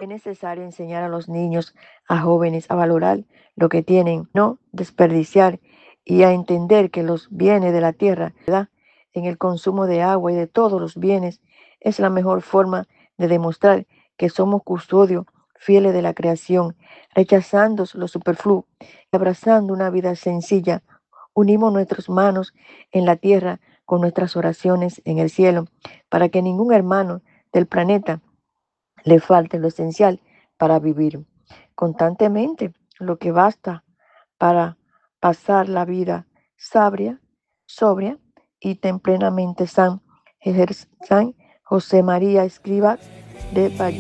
Es necesario enseñar a los niños, a jóvenes, a valorar lo que tienen, no desperdiciar y a entender que los bienes de la tierra, ¿verdad? En el consumo de agua y de todos los bienes, es la mejor forma de demostrar que somos custodios fieles de la creación, rechazando lo superfluo y abrazando una vida sencilla. Unimos nuestras manos en la tierra con nuestras oraciones en el cielo, para que ningún hermano del planeta le falte lo esencial para vivir constantemente, lo que basta para pasar la vida sabria, sobria y templenamente San José María Escrivá de Bayona.